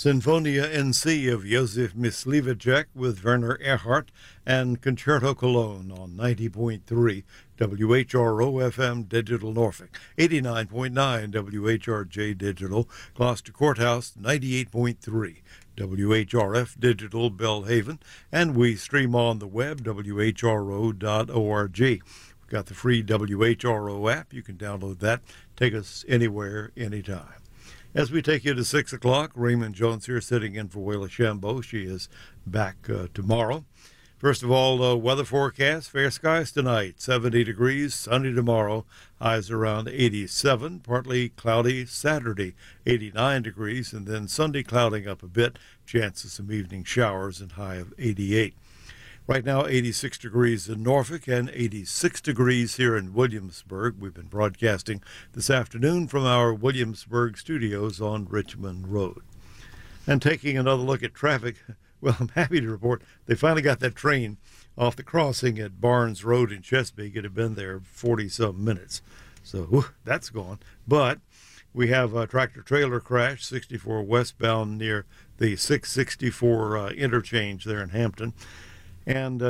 Sinfonia NC of Josef Myslivacek with Werner Erhardt and Concerto Cologne on 90.3 WHRO FM Digital Norfolk, 89.9 WHRJ Digital, Gloucester Courthouse, 98.3 WHRF Digital Belhaven, and we stream on the web, whro.org. We've got the free WHRO app. You can download that. Take us anywhere, anytime. As we take you to 6 o'clock, Raymond Jones here sitting in for Wayla Shambo. She is back tomorrow. First of all, weather forecast, fair skies tonight, 70 degrees, sunny tomorrow, highs around 87, partly cloudy Saturday, 89 degrees, and then Sunday clouding up a bit, chance of some evening showers and high of 88. Right now, 86 degrees in Norfolk and 86 degrees here in Williamsburg. We've been broadcasting this afternoon from our Williamsburg studios on Richmond Road. And taking another look at traffic, well, I'm happy to report they finally got that train off the crossing at Barnes Road in Chesapeake. It had been there 40-some minutes. So that's gone. But we have a tractor-trailer crash, 64 westbound near the 664 interchange there in Hampton. And